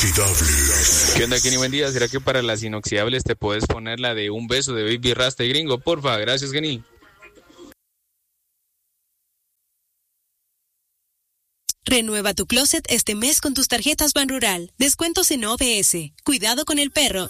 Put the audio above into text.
¿Qué onda, Kenny? Buen día. ¿Será que para las inoxidables te puedes poner la de un beso de Baby Rasta y Gringo? Porfa, gracias, Kenny. Renueva tu closet este mes con tus tarjetas Banrural. Descuentos en OBS. Cuidado con el perro